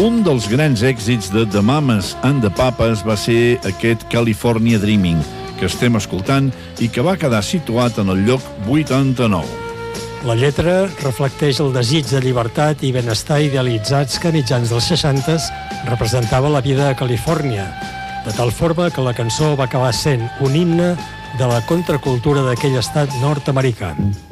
Un dels grans èxits de The Mamas and the Papas va ser aquest California Dreaming, que estem escoltant i que va quedar situat en el lloc 89. La lletra reflecteix el desig de llibertat i benestar idealitzats que a mitjans dels 60s representava la vida a Califòrnia, de tal forma que la cançó va acabar sent un himne de la contracultura d'aquell estat nord-americà.